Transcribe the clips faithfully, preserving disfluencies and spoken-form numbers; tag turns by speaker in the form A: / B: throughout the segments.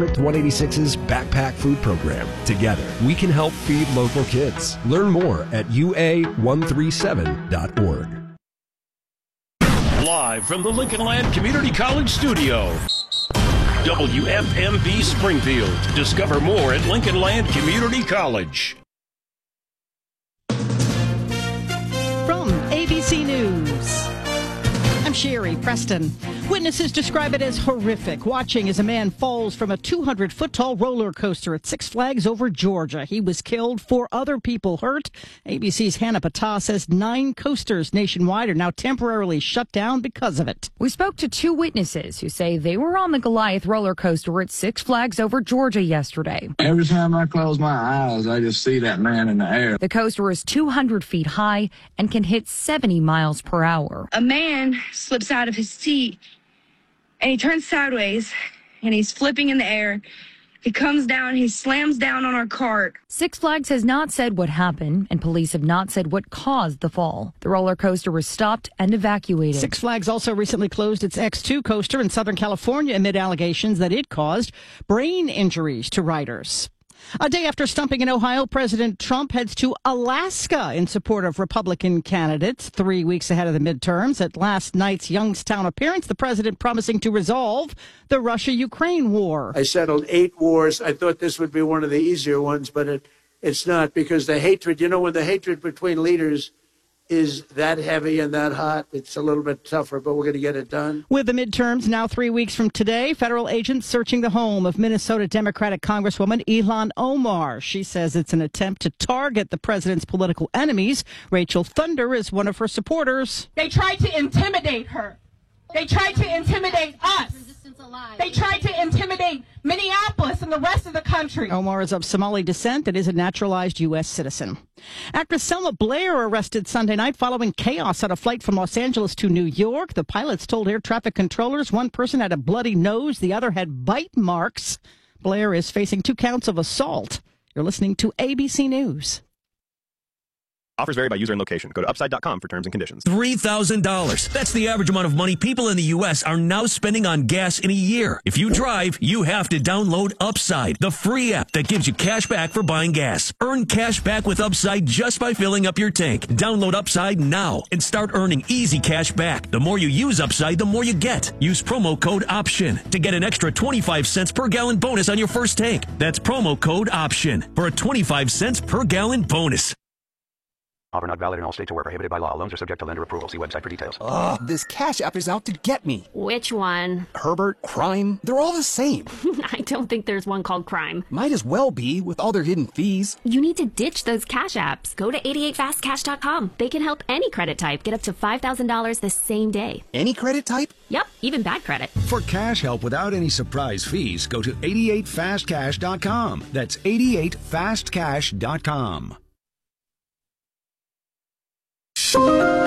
A: District one eighty-six's Backpack Food Program. Together, we can help feed local kids. Learn more at U A one thirty-seven dot org.
B: Live from the Lincoln Land Community College studio, W F M B Springfield. Discover more at Lincoln Land Community College.
C: From A B C News, I'm Sherry Preston. Witnesses describe it as horrific, watching as a man falls from a two hundred foot tall roller coaster at Six Flags over Georgia. He was killed, four other people hurt. A B C's Hannah Patah says nine coasters nationwide are now temporarily shut down because of it.
D: We spoke to two witnesses who say they were on the Goliath roller coaster at Six Flags over Georgia yesterday.
E: Every time I close my eyes, I just see that man in the air.
D: The coaster is two hundred feet high and can hit seventy miles per hour.
F: A man slips out of his seat and he turns sideways and he's flipping in the air. He comes down, he slams down on our cart.
D: Six Flags has not said what happened, and police have not said what caused the fall. The roller coaster was stopped and evacuated.
C: Six Flags also recently closed its X two coaster in Southern California amid allegations that it caused brain injuries to riders. A day after stumping in Ohio, President Trump heads to Alaska in support of Republican candidates, three weeks ahead of the midterms. At last night's Youngstown appearance, the president promising to resolve the Russia-Ukraine war.
G: I settled eight wars. I thought this would be one of the easier ones, but it, it's not, because the hatred, you know, when the hatred between leaders is that heavy and that hot, it's a little bit tougher, but we're going to get it done.
C: With the midterms now three weeks from today, federal agents searching the home of Minnesota Democratic Congresswoman Ilhan Omar. She says it's an attempt to target the president's political enemies. Rachel Thunder is one of her supporters.
H: They tried to intimidate her. They tried to intimidate us. They tried to intimidate Minneapolis and the rest of the country.
C: Omar is of Somali descent and is a naturalized U S citizen. Actress Selma Blair arrested Sunday night following chaos on a flight from Los Angeles to New York. The pilots told air traffic controllers one person had a bloody nose, the other had bite marks. Blair is facing two counts of assault. You're listening to A B C News.
I: Offers vary by user and location. Go to upside dot com for terms and conditions.
J: three thousand dollars. That's the average amount of money people in the U S are now spending on gas in a year. If you drive, you have to download Upside, the free app that gives you cash back for buying gas. Earn cash back with Upside just by filling up your tank. Download Upside now and start earning easy cash back. The more you use Upside, the more you get. Use promo code OPTION to get an extra twenty-five cents per gallon bonus on your first tank. That's promo code OPTION for a twenty-five cents per gallon bonus.
K: Offer not valid in all states or where prohibited by law. Loans are subject to lender approval. See website for details.
L: Ugh, this Cash App is out to get me.
M: Which one?
L: Herbert, Crime, they're all the same.
M: I don't think there's one called Crime.
L: Might as well be, with all their hidden fees.
M: You need to ditch those Cash Apps. Go to eighty-eight fast cash dot com. They can help any credit type get up to five thousand dollars the same day.
L: Any credit type?
M: Yep, even bad credit.
N: For cash help without any surprise fees, go to eighty-eight fast cash dot com. That's eighty-eight fast cash dot com.
O: From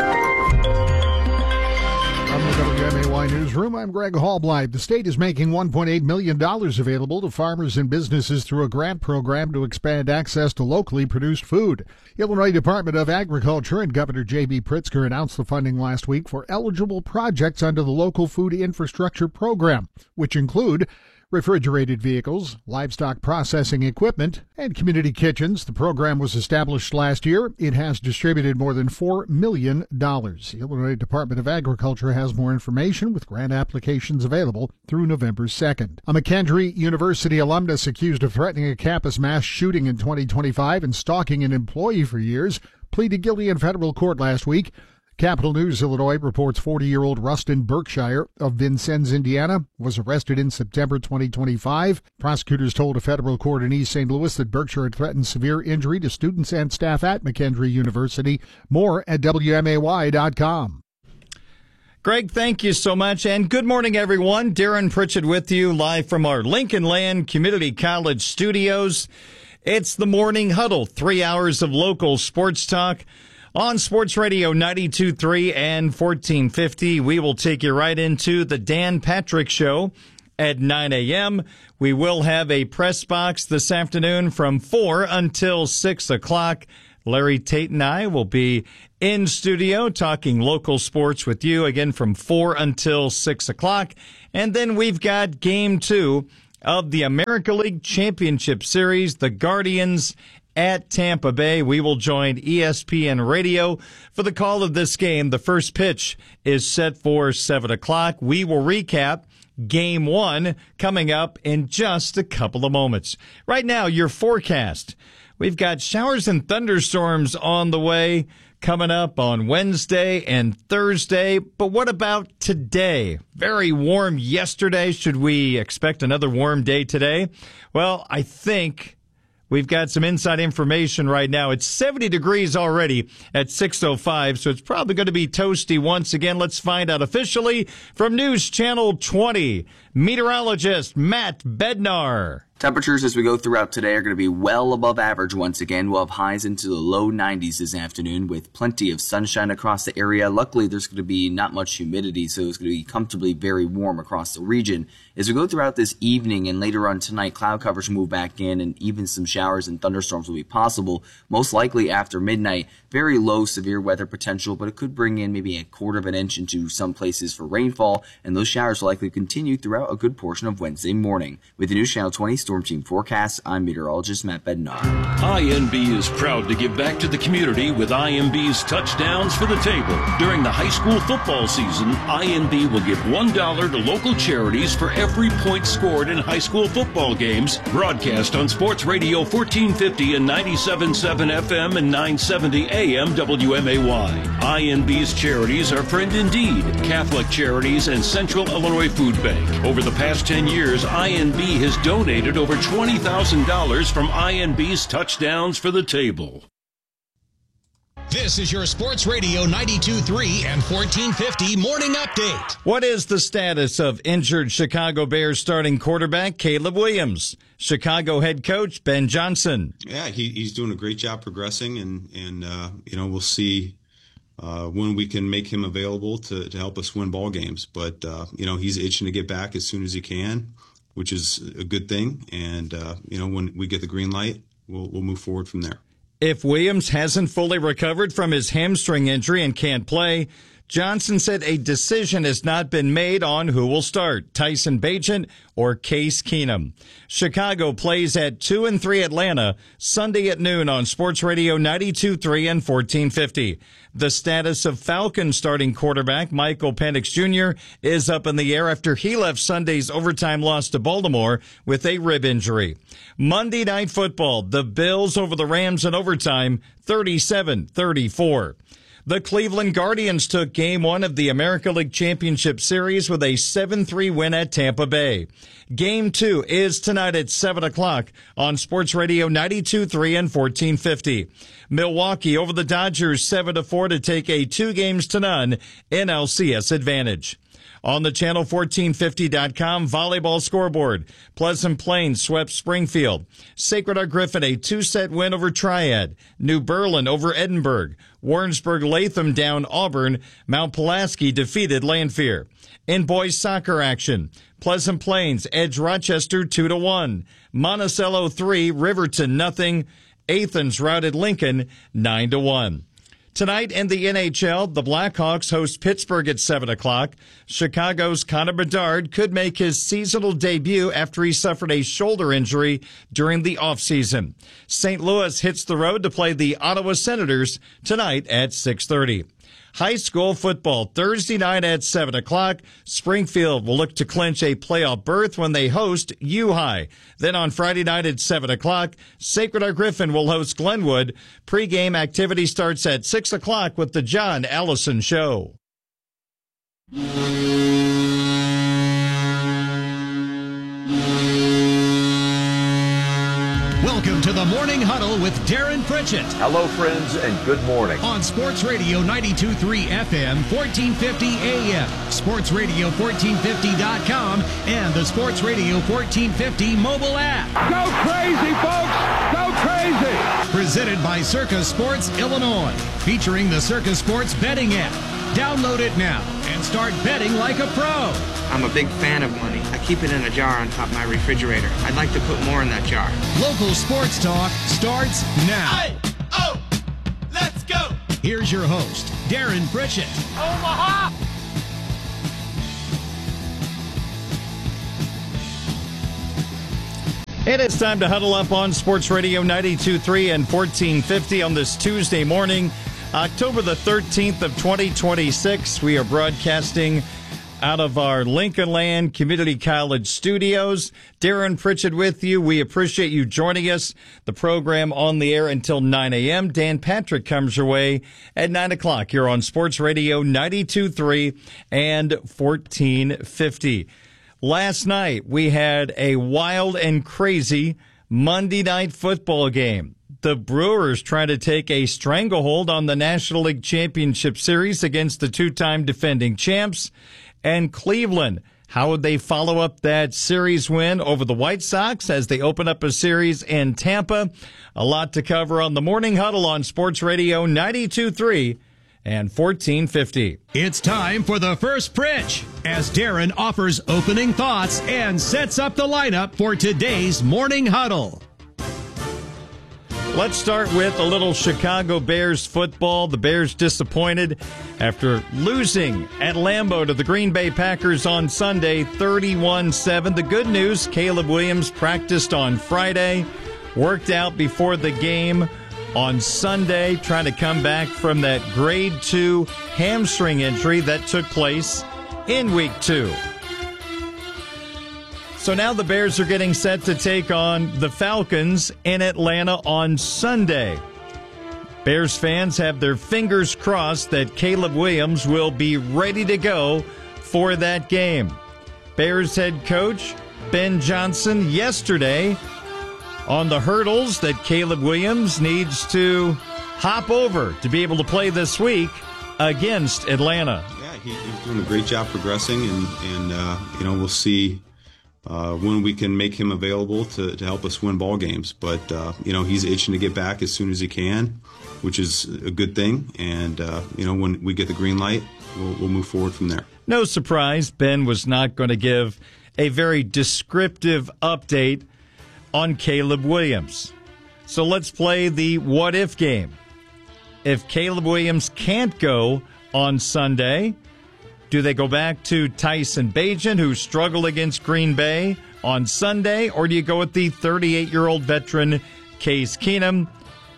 O: the W M A Y Newsroom, I'm Greg Hallbleib. The state is making one point eight million dollars available to farmers and businesses through a grant program to expand access to locally produced food. Illinois Department of Agriculture and Governor J B Pritzker announced the funding last week for eligible projects under the Local Food Infrastructure Program, which include refrigerated vehicles, livestock processing equipment, and community kitchens. The program was established last year. It has distributed more than four million dollars. The Illinois Department of Agriculture has more information with grant applications available through November second. A McKendree University alumnus accused of threatening a campus mass shooting in twenty twenty-five and stalking an employee for years pleaded guilty in federal court last week. Capital News Illinois reports forty-year-old Rustin Berkshire of Vincennes, Indiana, was arrested in September twenty twenty-five. Prosecutors told a federal court in East Saint Louis that Berkshire had threatened severe injury to students and staff at McKendree University. More at W M A Y dot com.
P: Greg, thank you so much, and good morning, everyone. Darren Pritchett with you, live from our Lincoln Land Community College studios. It's the Morning Huddle, three hours of local sports talk. On Sports Radio ninety-two point three and fourteen fifty, we will take you right into the Dan Patrick Show at nine a.m. We will have a press box this afternoon from four until six o'clock. Larry Tate and I will be in studio talking local sports with you again from four until six o'clock. And then we've got game two of the American League Championship Series, the Guardians at Tampa Bay. We will join E S P N Radio for the call of this game. The first pitch is set for seven o'clock. We will recap Game one coming up in just a couple of moments. Right now, your forecast. We've got showers and thunderstorms on the way coming up on Wednesday and Thursday. But what about today? Very warm yesterday. Should we expect another warm day today? Well, I think we've got some inside information right now. It's seventy degrees already at six oh five, so it's probably going to be toasty once again. Let's find out officially from News Channel twenty, meteorologist Matt Bednar.
Q: Temperatures as we go throughout today are going to be well above average once again. We'll have highs into the low nineties this afternoon with plenty of sunshine across the area. Luckily, there's going to be not much humidity, so it's going to be comfortably very warm across the region. As we go throughout this evening and later on tonight, cloud covers move back in and even some showers and thunderstorms will be possible, most likely after midnight. Very low severe weather potential, but it could bring in maybe a quarter of an inch into some places for rainfall, and those showers will likely continue throughout a good portion of Wednesday morning. With the News Channel twenty Storm Team forecast, I'm meteorologist Matt Bednar.
B: I N B is proud to give back to the community with I N B's Touchdowns for the Table. During the high school football season, I N B will give one dollar to local charities for every point scored in high school football games. Broadcast on Sports Radio fourteen fifty and ninety-seven point seven F M and nine seventy A M W M A Y. I N B's charities are Friend Indeed, Catholic Charities, and Central Illinois Food Bank. Over the past ten years, I N B has donated over twenty thousand dollars from I N B's Touchdowns for the Table.
R: This is your Sports Radio ninety-two point three and fourteen fifty Morning Update.
P: What is the status of injured Chicago Bears starting quarterback Caleb Williams? Chicago head coach Ben Johnson.
S: Yeah, he, he's doing a great job progressing, and, and uh, you know, we'll see uh, when we can make him available to, to help us win ball games. But, uh, you know, he's itching to get back as soon as he can, which is a good thing. And, uh, you know, when we get the green light, we'll, we'll move forward from there.
P: If Williams hasn't fully recovered from his hamstring injury and can't play, Johnson said a decision has not been made on who will start, Tyson Bagent or Case Keenum. Chicago plays at two and three Atlanta Sunday at noon on Sports Radio ninety-two point three and fourteen fifty. The status of Falcons starting quarterback Michael Penix Junior is up in the air after he left Sunday's overtime loss to Baltimore with a rib injury. Monday Night Football, the Bills over the Rams in overtime, thirty-seven thirty-four. The Cleveland Guardians took Game one of the American League Championship Series with a seven three win at Tampa Bay. Game two is tonight at seven o'clock on Sports Radio ninety-two point three and fourteen fifty. Milwaukee over the Dodgers seven to four to take a two games to none N L C S advantage. On the channel fourteen fifty dot com volleyball scoreboard, Pleasant Plains swept Springfield. Sacred Heart Griffin a two-set win over Triad. New Berlin over Edinburgh. Warrensburg Latham down Auburn. Mount Pulaski defeated Lanphier. In boys soccer action, Pleasant Plains edged Rochester two to one. Monticello three, Riverton nothing. Athens routed Lincoln nine to one. Tonight in the N H L, the Blackhawks host Pittsburgh at seven o'clock. Chicago's Connor Bedard could make his seasonal debut after he suffered a shoulder injury during the offseason. Saint Louis hits the road to play the Ottawa Senators tonight at six thirty. High school football Thursday night at seven o'clock. Springfield will look to clinch a playoff berth when they host U-High. Then on Friday night at seven o'clock, Sacred Heart Griffin will host Glenwood. Pre-game activity starts at six o'clock with the John Allison Show.
R: Welcome to the Morning Huddle with Darren Pritchett.
T: Hello, friends, and good morning.
R: On Sports Radio ninety-two point three F M, fourteen fifty A M, Sports Radio fourteen fifty dot com, and the Sports Radio fourteen fifty mobile app.
U: Go crazy, folks! Go crazy!
R: Presented by Circa Sports Illinois, featuring the Circa Sports betting app. Download it now and start betting like a pro.
V: I'm a big fan of money. I keep it in a jar on top of my refrigerator. I'd like to put more in that jar.
R: Local sports talk starts now.
U: Hey, oh, let's go.
R: Here's your host, Darren Pritchett.
U: Omaha!
P: It is time to huddle up on Sports Radio ninety-two point three and fourteen fifty on this Tuesday morning, October the thirteenth of twenty twenty-six. We are broadcasting out of our Lincoln Land Community College studios. Darren Pritchett with you. We appreciate you joining us. The program on the air until nine a.m. Dan Patrick comes your way at nine o'clock here on Sports Radio ninety-two point three and fourteen fifty. Last night, we had a wild and crazy Monday Night Football game. The Brewers trying to take a stranglehold on the National League Championship Series against the two-time defending champs. And Cleveland, how would they follow up that series win over the White Sox as they open up a series in Tampa? A lot to cover on the Morning Huddle on Sports Radio ninety-two point three and fourteen fifty.
R: It's time for the first pitch as Darren offers opening thoughts and sets up the lineup for today's Morning Huddle.
P: Let's start with a little Chicago Bears football. The Bears disappointed after losing at Lambeau to the Green Bay Packers on Sunday, thirty-one seven. The good news, Caleb Williams practiced on Friday, worked out before the game on Sunday, trying to come back from that grade two hamstring injury that took place in week two. So now the Bears are getting set to take on the Falcons in Atlanta on Sunday. Bears fans have their fingers crossed that Caleb Williams will be ready to go for that game. Bears head coach Ben Johnson yesterday on the hurdles that Caleb Williams needs to hop over to be able to play this week against Atlanta.
S: Yeah, he, he's doing a great job progressing, and, and uh, you know, we'll see uh, when we can make him available to, to help us win ball games. But, uh, you know, he's itching to get back as soon as he can, which is a good thing. And, uh, you know, when we get the green light, we'll, we'll move forward from there.
P: No surprise, Ben was not going to give a very descriptive update on Caleb Williams. So let's play the what-if game. If Caleb Williams can't go on Sunday, do they go back to Tyson Bagent, who struggled against Green Bay on Sunday, or do you go with the thirty-eight-year-old veteran Case Keenum?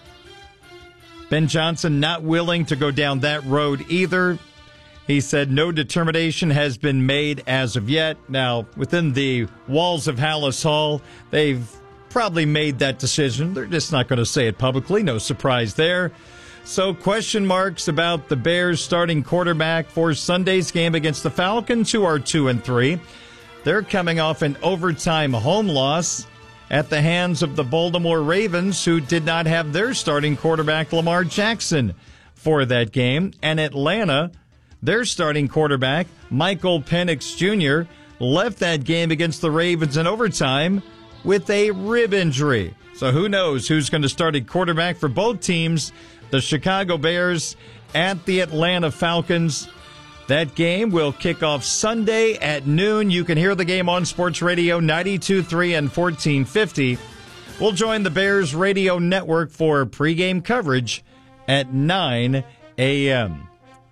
P: Ben Johnson not willing to go down that road either. He said no determination has been made as of yet. Now, within the walls of Hallis Hall, they've probably made that decision. They're just not going to say it publicly. No surprise there. So question marks about the Bears starting quarterback for Sunday's game against the Falcons, who are two and three. They're coming off an overtime home loss at the hands of the Baltimore Ravens, who did not have their starting quarterback Lamar Jackson for that game. And Atlanta, their starting quarterback Michael Penix Junior left that game against the Ravens in overtime with a rib injury. So who knows who's going to start at quarterback for both teams, the Chicago Bears at the Atlanta Falcons. That game will kick off Sunday at noon. You can hear the game on Sports Radio ninety-two point three and fourteen fifty. We'll join the Bears radio network for pregame coverage at nine a.m.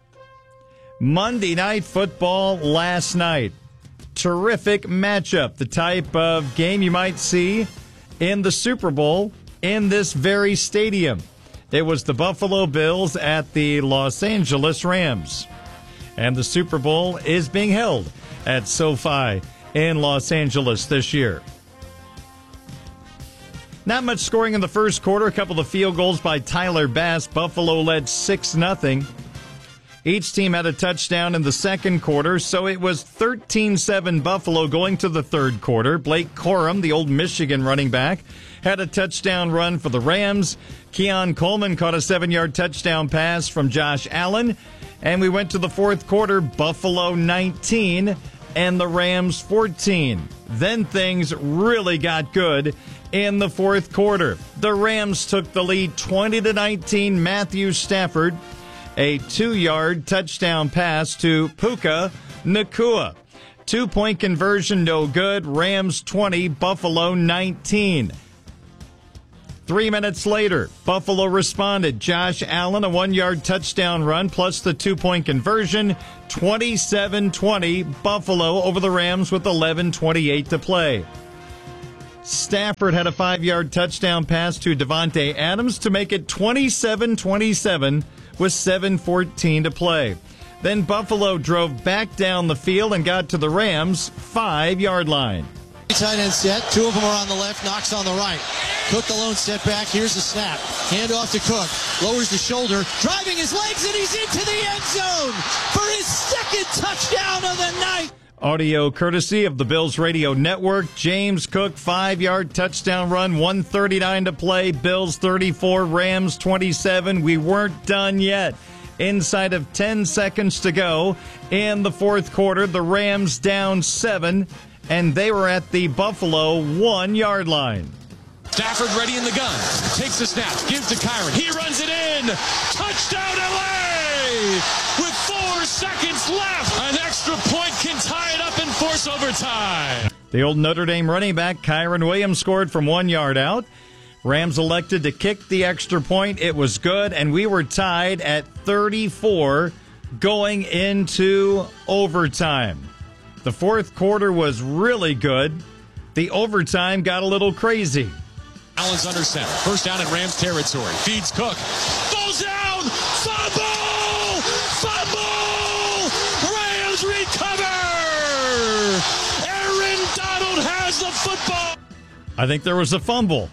P: Monday Night Football last night. Terrific matchup, the type of game you might see in the Super Bowl in this very stadium. It was the Buffalo Bills at the Los Angeles Rams. And the Super Bowl is being held at SoFi in Los Angeles this year. Not much scoring in the first quarter. A couple of field goals by Tyler Bass. Buffalo led six nothing. Each team had a touchdown in the second quarter, so it was thirteen seven Buffalo going to the third quarter. Blake Corum, the old Michigan running back, had a touchdown run for the Rams. Keon Coleman caught a seven-yard touchdown pass from Josh Allen. And we went to the fourth quarter, Buffalo nineteen and the Rams fourteen. Then things really got good in the fourth quarter. The Rams took the lead twenty to nineteen. Matthew Stafford, a two-yard touchdown pass to Puka Nacua. Two-point conversion, no good. Rams twenty, Buffalo nineteen. Three minutes later, Buffalo responded. Josh Allen, a one-yard touchdown run, plus the two-point conversion. twenty-seven twenty, Buffalo over the Rams with eleven twenty-eight to play. Stafford had a five-yard touchdown pass to Davante Adams to make it twenty-seven twenty-seven with seven fourteen to play. Then Buffalo drove back down the field and got to the Rams' five-yard line.
A: Tight end set. Two of them are on the left. Knox on the right. Cook the lone set back. Here's the snap. Hand off to Cook. Lowers the shoulder. Driving his legs, and he's into the end zone for his second touchdown of the night.
P: Audio courtesy of the Bills Radio Network. James Cook, five-yard touchdown run, one thirty-nine to play. Bills thirty-four, Rams twenty-seven. We weren't done yet. Inside of ten seconds to go in the fourth quarter, the Rams down seven, and they were at the Buffalo one-yard line.
E: Stafford ready in the gun. Takes the snap. Gives to Kyron. He runs it in. Touchdown L A! With four seconds left. An extra point can tie it up and force overtime.
P: The old Notre Dame running back, Kyron Williams, scored from one yard out. Rams elected to kick the extra point. It was good, and we were tied at thirty-four going into overtime. The fourth quarter was really good. The overtime got a little crazy.
E: Allen's under center. First down in Rams territory. Feeds Cook. Falls down. Fumble! Fumble! Rams recover! Aaron Donald has the football.
P: I think there was a fumble.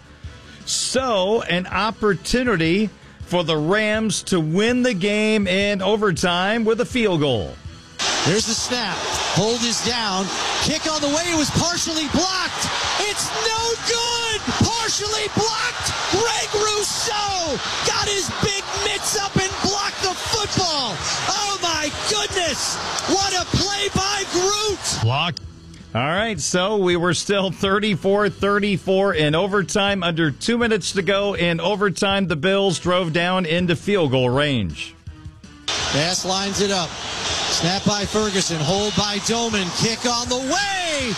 P: So, an opportunity for the Rams to win the game in overtime with a field goal.
A: Here's the snap. Hold is down. Kick on the way. It was partially blocked. It's no good. Partially blocked. Greg Rousseau got his big mitts up and blocked the football. Oh, my goodness. What a play by Groot.
P: Blocked. All right, so we were still thirty-four thirty-four in overtime. Under two minutes to go in overtime, the Bills drove down into field goal range.
A: Bass lines it up. Snap by Ferguson. Hold by Doman. Kick on the way.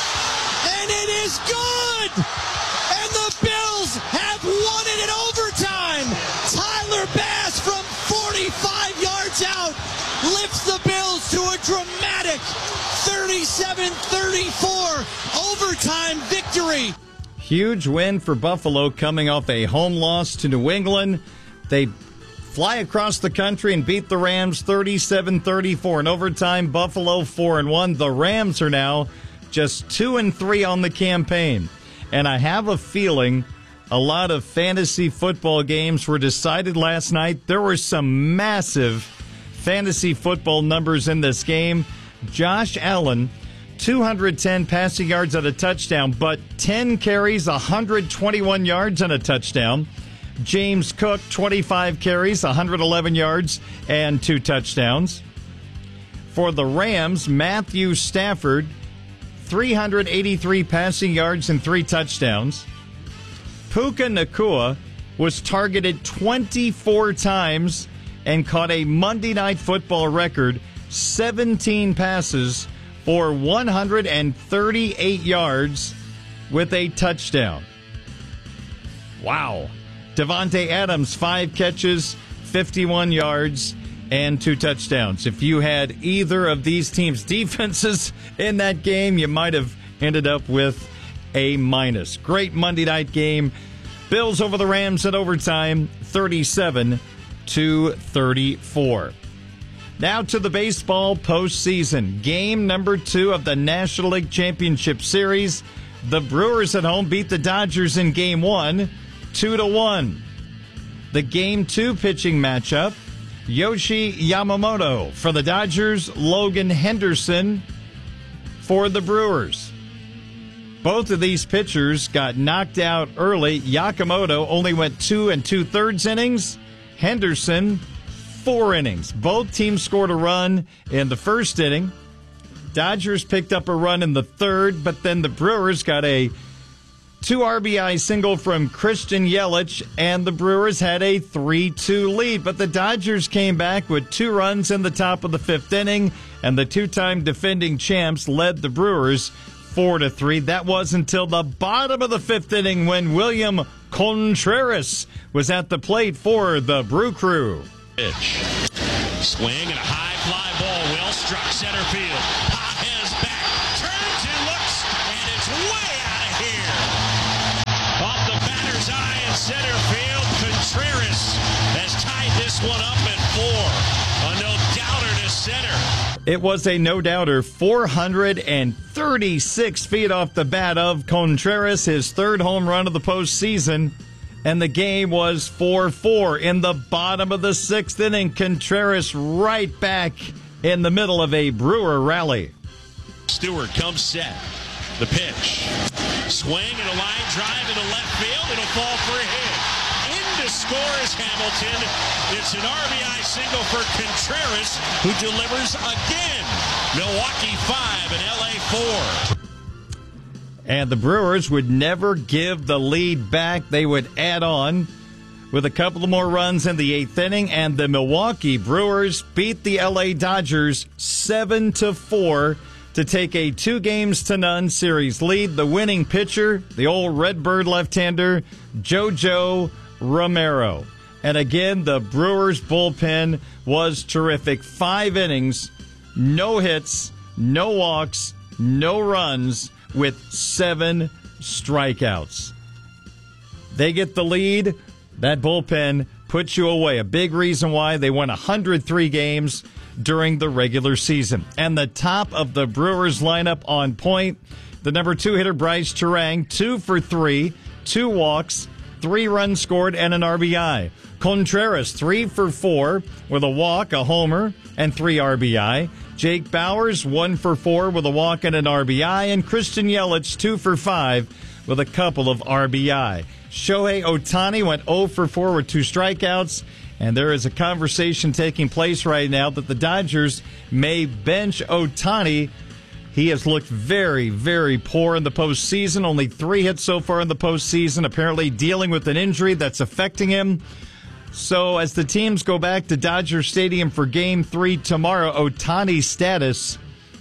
A: And it is good. And the Bills have won it in overtime. Tyler Bass from forty-five yards out lifts the Bills to a dramatic thirty-seven thirty-four overtime victory.
P: Huge win for Buffalo coming off a home loss to New England. They fly across the country and beat the Rams thirty-seven thirty-four. In overtime, Buffalo four and one. The Rams are now just two and three on the campaign. And I have a feeling a lot of fantasy football games were decided last night. There were some massive fantasy football numbers in this game. Josh Allen, two hundred ten passing yards and a touchdown, but ten carries, one hundred twenty-one yards and a touchdown. James Cook, twenty-five carries, one hundred eleven yards, and two touchdowns. For the Rams, Matthew Stafford, three hundred eighty-three passing yards and three touchdowns. Puka Nacua was targeted twenty-four times and caught a Monday Night Football record, seventeen passes for one hundred thirty-eight yards with a touchdown. Wow. Davante Adams, five catches, fifty-one yards, and two touchdowns. If you had either of these teams' defenses in that game, you might have ended up with a minus. Great Monday night game. Bills over the Rams at overtime, thirty-seven to thirty-four. Now to the baseball postseason. Game number two of the National League Championship Series. The Brewers at home beat the Dodgers in game one, two to one. The game two pitching matchup, Yoshi Yamamoto for the Dodgers, Logan Henderson for the Brewers. Both of these pitchers got knocked out early. Yamamoto only went two and two-thirds innings. Henderson, four innings. Both teams scored a run in the first inning. Dodgers picked up a run in the third, but then the Brewers got a two R B I single from Christian Yelich, and the Brewers had a three two lead. But the Dodgers came back with two runs in the top of the fifth inning, and the two-time defending champs led the Brewers four to three. That was until the bottom of the fifth inning when William Contreras was at the plate for the Brew Crew.
E: Pitch. Swing and a high fly ball, well struck center field. Pages back, turns and looks, and it's way out of here.
P: It was a no-doubter, four hundred thirty-six feet off the bat of Contreras, his third home run of the postseason, and the game was four four in the bottom of the sixth inning. Contreras right back in the middle of a Brewer rally.
D: Stewart comes set. The pitch. Swing and a line drive into left field. It'll fall for a hit. In to score is Hamilton. It's an R B I single for Contreras, who delivers again. Milwaukee five and L A four.
P: And the Brewers would never give the lead back. They would add on with a couple of more runs in the eighth inning, and the Milwaukee Brewers beat the L A Dodgers seven to four to take a two games to none series lead. The winning pitcher, the old Redbird left-hander, JoJo Romero. And again, the Brewers bullpen was terrific. Five innings, no hits, no walks, no runs, with seven strikeouts. They get the lead. That bullpen puts you away. A big reason why they won one hundred three games during the regular season. And the top of the Brewers lineup on point, the number two hitter, Bryce Turang, two for three, two walks, three runs scored, and an R B I. Contreras, three for four with a walk, a homer, and three R B I. Jake Bauers, one for four with a walk and an R B I. And Christian Yelich, two for five with a couple of R B I. Shohei Ohtani went oh for four with two strikeouts. And there is a conversation taking place right now that the Dodgers may bench Ohtani. He has looked very, very poor in the postseason. Only three hits so far in the postseason, apparently dealing with an injury that's affecting him. So as the teams go back to Dodger Stadium for Game three tomorrow, Ohtani's status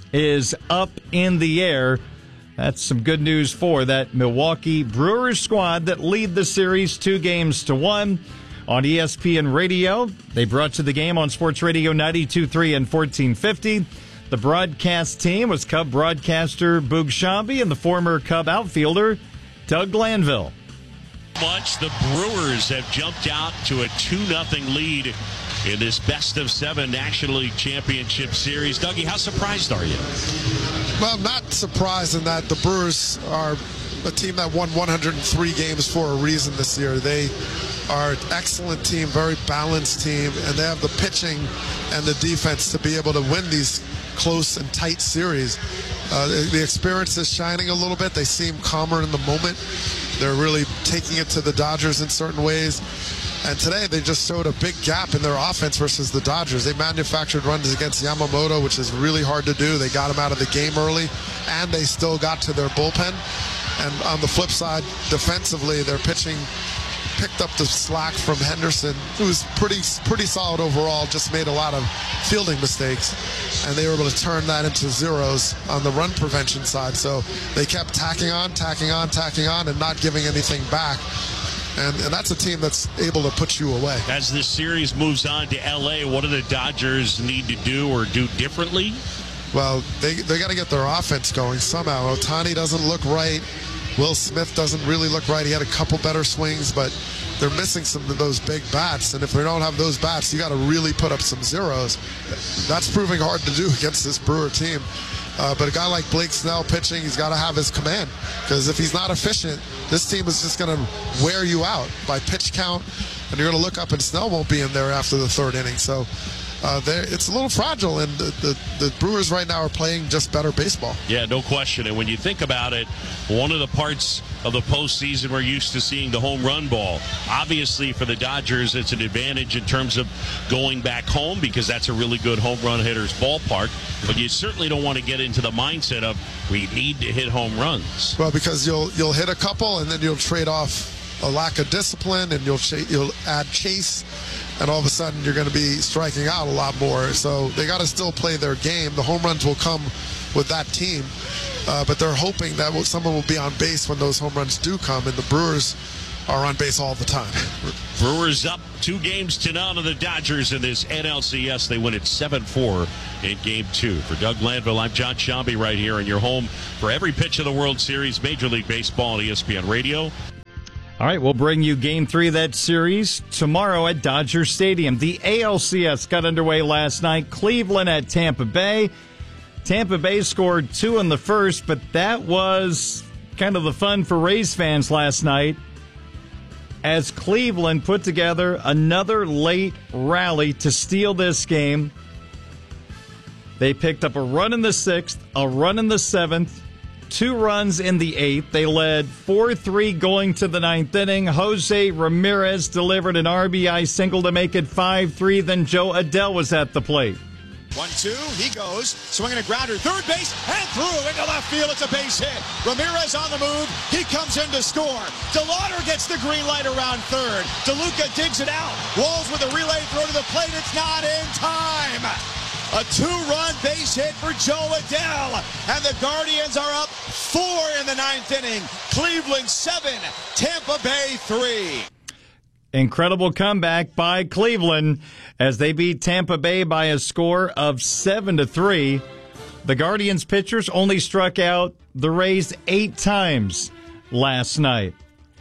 P: is up in the air. That's some good news for that Milwaukee Brewers squad that lead the series two games to one. On E S P N Radio, they brought you the game on Sports Radio ninety-two point three and fourteen fifty. The broadcast team was Cub broadcaster Boog Sciambi and the former Cub outfielder Doug Glanville.
D: Much the Brewers have jumped out to a two nothing lead in this best of seven National League Championship Series. Dougie, how surprised are you?
F: Well, I'm not surprised in that the Brewers are a team that won one hundred three games for a reason this year. They are an excellent team, very balanced team, and they have the pitching and the defense to be able to win these close and tight series. Uh, the, the experience is shining a little bit. They seem calmer in the moment. They're really taking it to the Dodgers in certain ways. And today they just showed a big gap in their offense versus the Dodgers. They manufactured runs against Yamamoto, which is really hard to do. They got him out of the game early, and they still got to their bullpen. And on the flip side, defensively, their pitching picked up the slack from Henderson, who was pretty pretty solid overall, just made a lot of fielding mistakes, and they were able to turn that into zeros on the run prevention side. So they kept tacking on, tacking on, tacking on, and not giving anything back. And, and that's a team that's able to put you away.
D: As this series moves on to L A, what do the Dodgers need to do or do differently?
F: Well, they they got to get their offense going somehow. Ohtani doesn't look right. Will Smith doesn't really look right. He had a couple better swings, but they're missing some of those big bats. And if they don't have those bats, you got to really put up some zeros. That's proving hard to do against this Brewer team. Uh, but a guy like Blake Snell pitching, he's got to have his command. Because if he's not efficient, this team is just going to wear you out by pitch count. And you're going to look up and Snell won't be in there after the third inning. So uh, it's a little fragile, and the, the, the Brewers right now are playing just better baseball.
D: Yeah, no question. And when you think about it, one of the parts of the postseason we're used to seeing the home run ball. Obviously, for the Dodgers, it's an advantage in terms of going back home because that's a really good home run hitter's ballpark. But you certainly don't want to get into the mindset of we need to hit home runs.
F: Well, because you'll you'll hit a couple, and then you'll trade off a lack of discipline, and you'll ch- you'll add chase, and all of a sudden you're going to be striking out a lot more. So they got to still play their game. The home runs will come with that team, uh, but they're hoping that someone will be on base when those home runs do come, and the Brewers are on base all the time.
D: Brewers up two games to none of the Dodgers in this N L C S. They win it seven four in game two. For Doug Glanville, I'm John Sciambi right here in your home for every pitch of the World Series, Major League Baseball on E S P N Radio.
P: All right, we'll bring you game three of that series tomorrow at Dodger Stadium. The A L C S got underway last night. Cleveland at Tampa Bay. Tampa Bay scored two in the first, but that was kind of the fun for Rays fans last night as Cleveland put together another late rally to steal this game. They picked up a run in the sixth, a run in the seventh, two runs in the eighth. They led four three going to the ninth inning. Jose Ramirez delivered an R B I single to make it five three. Then Joe Adell was at the plate.
G: one two, he goes, swinging a grounder, third base, and through into left field. It's a base hit. Ramirez on the move. He comes in to score. DeLauder gets the green light around third. DeLuca digs it out. Walls with a relay throw to the plate. It's not in time. A two-run base hit for Joe Adell. And the Guardians are up four in the ninth inning. Cleveland seven, Tampa Bay three.
P: Incredible comeback by Cleveland as they beat Tampa Bay by a score of seven to three. The Guardians pitchers only struck out the Rays eight times last night.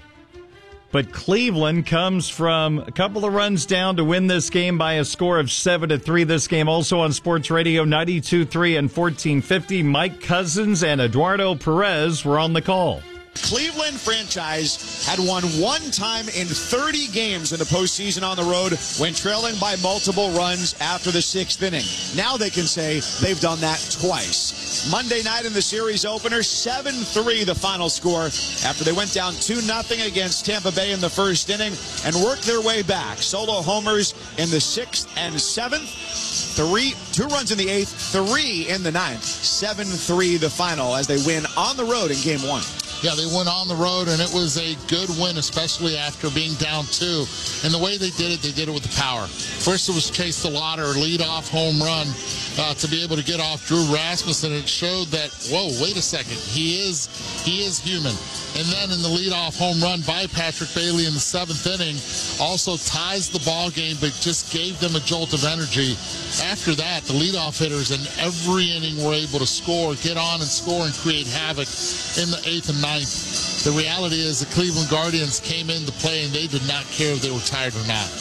P: But Cleveland comes from a couple of runs down to win this game by a score of seven to three. This game also on Sports Radio ninety-two point three and fourteen fifty. Mike Cousins and Eduardo Perez were on the call.
G: Cleveland franchise had won one time in thirty games in the postseason on the road when trailing by multiple runs after the sixth inning. Now they can say they've done that twice. Monday night in the series opener, seven three the final score after they went down two nothing against Tampa Bay in the first inning and worked their way back. Solo homers in the sixth and seventh. Three, two runs in the eighth, three in the ninth. seven three the final as they win on the road in game one.
H: Yeah, they went on the road, and it was a good win, especially after being down two. And the way they did it, they did it with the power. First, it was Chase DeLauder, lead-off home run uh, to be able to get off Drew Rasmussen. It showed that, whoa, wait a second, he is he is human. And then in the leadoff home run by Patrick Bailey in the seventh inning, also ties the ball game, but just gave them a jolt of energy. After that, the leadoff hitters in every inning were able to score, get on and score and create havoc in the eighth and ninth. The reality is the Cleveland Guardians came into play and they did not care if they were tired or not.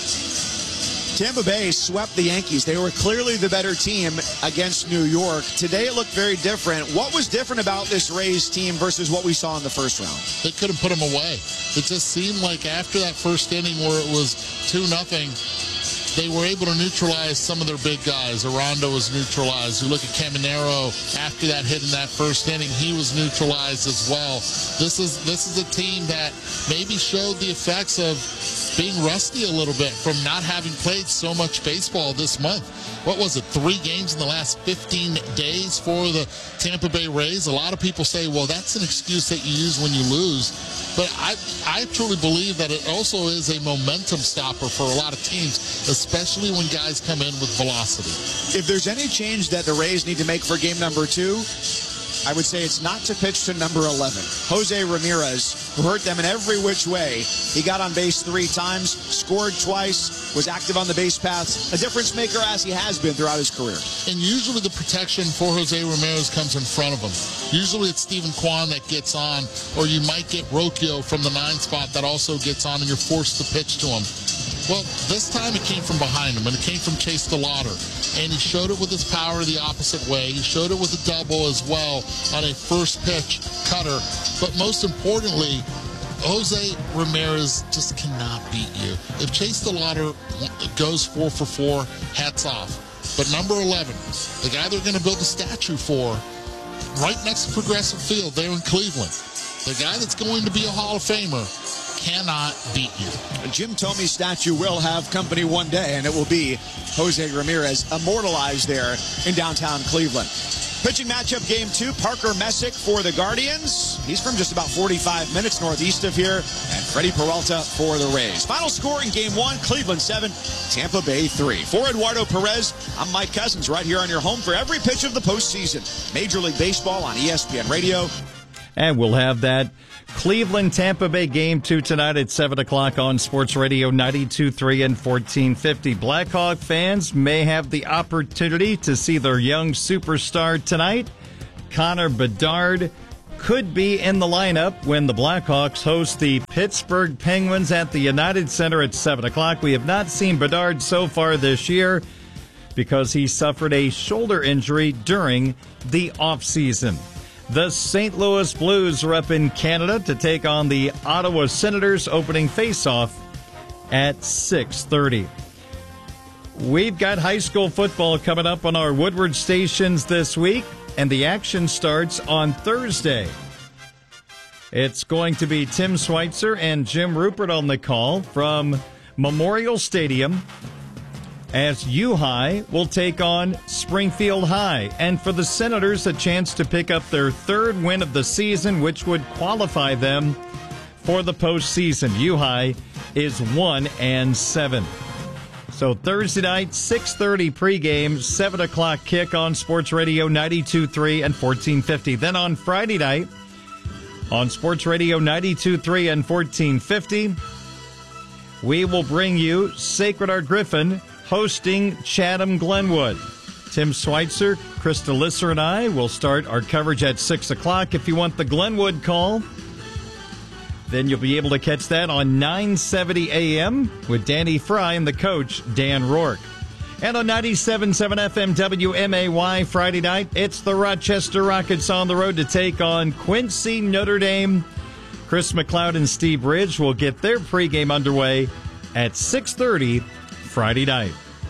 G: Tampa Bay swept the Yankees. They were clearly the better team against New York. Today it looked very different. What was different about this Rays team versus what we saw in the first round?
H: They couldn't put them away. It just seemed like after that first inning where it was two nothing, they were able to neutralize some of their big guys. Aranda was neutralized. You look at Caminero after that hit in that first inning, he was neutralized as well. This is this is a team that maybe showed the effects of being rusty a little bit from not having played so much baseball this month. What was it, three games in the last fifteen days for the Tampa Bay Rays? A lot of people say, well, that's an excuse that you use when you lose. But I, I truly believe that it also is a momentum stopper for a lot of teams, especially when guys come in with velocity.
G: If there's any change that the Rays need to make for game number two, I would say it's not to pitch to number eleven. Jose Ramirez, who hurt them in every which way. He got on base three times, scored twice, was active on the base paths, a difference maker as he has been throughout his career.
H: And usually the protection for Jose Ramirez comes in front of him. Usually it's Stephen Kwan that gets on, or you might get Rocchio from the nine spot that also gets on, and you're forced to pitch to him. Well, this time it came from behind him, and it came from Chase DeLauder. And he showed it with his power the opposite way. He showed it with a double as well on a first pitch cutter. But most importantly, Jose Ramirez just cannot beat you. If Chase DeLauder goes four for four, hats off. But number eleven, the guy they're going to build a statue for, right next to Progressive Field there in Cleveland, the guy that's going to be a Hall of Famer, cannot beat you.
G: Jim Thome's statue will have company one day, and it will be Jose Ramirez immortalized there in downtown Cleveland. Pitching matchup game two, Parker Messick for the Guardians. He's from just about forty-five minutes northeast of here. And Freddie Peralta for the Rays. Final score in game one, Cleveland seven, Tampa Bay three. For Eduardo Perez, I'm Mike Cousins right here on your home for every pitch of the postseason. Major League Baseball on E S P N Radio.
P: And we'll have that Cleveland-Tampa Bay game two tonight at seven o'clock on Sports Radio ninety-two point three and fourteen fifty. Blackhawk fans may have the opportunity to see their young superstar tonight. Connor Bedard could be in the lineup when the Blackhawks host the Pittsburgh Penguins at the United Center at seven o'clock. We have not seen Bedard so far this year because he suffered a shoulder injury during the offseason. The Saint Louis Blues are up in Canada to take on the Ottawa Senators, opening face-off at six thirty. We've got high school football coming up on our Woodward stations this week, and the action starts on Thursday. It's going to be Tim Schweitzer and Jim Rupert on the call from Memorial Stadium as U-High will take on Springfield High. And for the Senators, a chance to pick up their third win of the season, which would qualify them for the postseason. U-High is one and seven. So Thursday night, six thirty pregame, seven o'clock kick on Sports Radio ninety-two point three and fourteen fifty. Then on Friday night, on Sports Radio ninety-two point three and fourteen fifty, we will bring you Sacred Heart Griffin hosting Chatham Glenwood. Tim Schweitzer, Krista Lisser, and I will start our coverage at six o'clock. If you want the Glenwood call, then you'll be able to catch that on nine seventy A M with Danny Fry and the coach, Dan Rourke. And on ninety-seven point seven F M W M A Y Friday night, it's the Rochester Rockets on the road to take on Quincy Notre Dame. Chris McLeod and Steve Ridge will get their pregame underway at six thirty Friday night.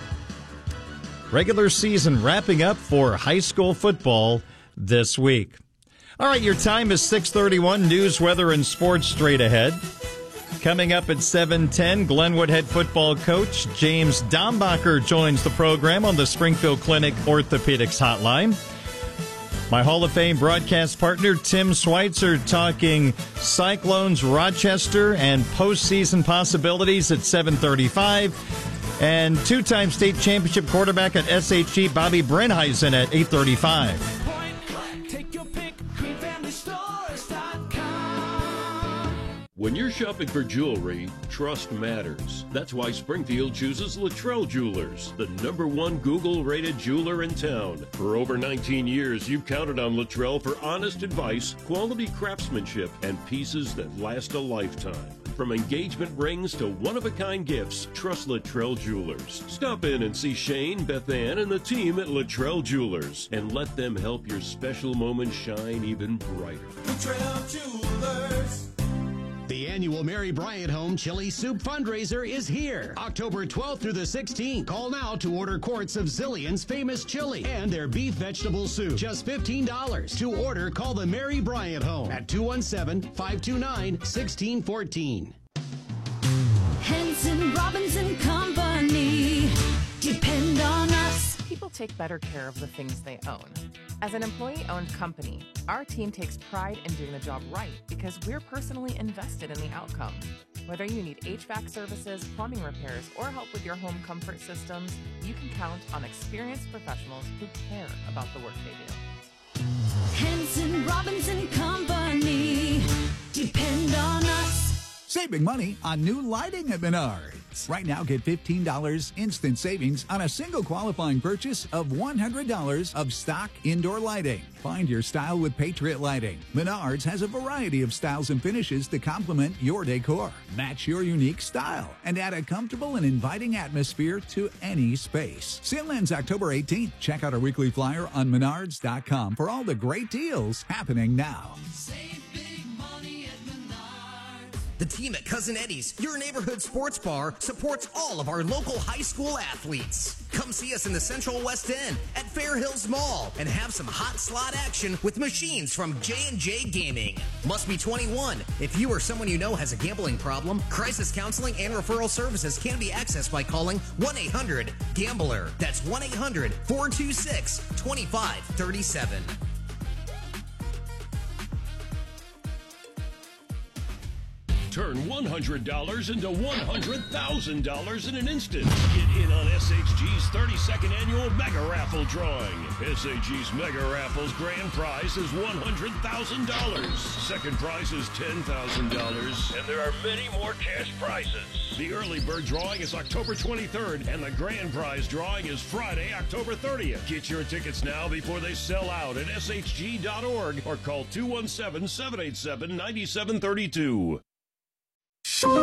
P: Regular season wrapping up for high school football this week. All right, your time is six thirty-one. News, weather, and sports straight ahead. Coming up at seven ten, Glenwood head football coach James Dombacher joins the program on the Springfield Clinic Orthopedics Hotline. My Hall of Fame broadcast partner Tim Schweitzer talking Cyclones Rochester and postseason possibilities at seven thirty-five. And two-time state championship quarterback at S H G Bobby Brenheisen at eight thirty-five.
B: When you're shopping for jewelry, trust matters. That's why Springfield chooses Luttrell Jewelers, the number one Google-rated jeweler in town. For over nineteen years, you've counted on Luttrell for honest advice, quality craftsmanship, and pieces that last a lifetime. From engagement rings to one-of-a-kind gifts, trust Luttrell Jewelers. Stop in and see Shane, Beth Ann, and the team at Luttrell Jewelers, and let them help your special moment shine even brighter.
C: Luttrell Jewelers.
I: The annual Mary Bryant Home Chili Soup fundraiser is here. October twelfth through the sixteenth. Call now to order quarts of Zillion's famous chili and their beef vegetable soup. Just fifteen dollars. To order, call the Mary Bryant Home at two one seven, five two nine, one six one four.
C: Henson Robinson Company. Depend on us.
W: People take better care of the things they own. As an employee-owned company, our team takes pride in doing the job right because we're personally invested in the outcome. Whether you need H V A C services, plumbing repairs, or help with your home comfort systems, you can count on experienced professionals who care about the work they do.
C: Henson Robinson Company. Depend on us.
X: Saving money on new lighting at Menards. Right now, get fifteen dollars instant savings on a single qualifying purchase of one hundred dollars of stock indoor lighting. Find your style with Patriot Lighting. Menards has a variety of styles and finishes to complement your decor. Match your unique style and add a comfortable and inviting atmosphere to any space. Sale ends October eighteenth. Check out our weekly flyer on menards dot com for all the great deals happening now.
Y: The team at Cousin Eddie's, your neighborhood sports bar, supports all of our local high school athletes. Come see us in the Central West End at Fair Hills Mall and have some hot slot action with machines from J and J Gaming. Must be twenty-one. If you or someone you know has a gambling problem, crisis counseling and referral services can be accessed by calling one eight hundred gambler. That's one eight hundred, four two six, two five three seven.
B: Turn one hundred dollars into one hundred thousand dollars in an instant. Get in on S H G's thirty-second annual Mega Raffle drawing. S H G's Mega Raffle's grand prize is one hundred thousand dollars. Second prize is ten thousand dollars. And there are many more cash prizes. The early bird drawing is October twenty-third, and the grand prize drawing is Friday, October thirtieth. Get your tickets now before they sell out at S H G dot org or call two one seven, seven eight seven, nine seven three two.
O: From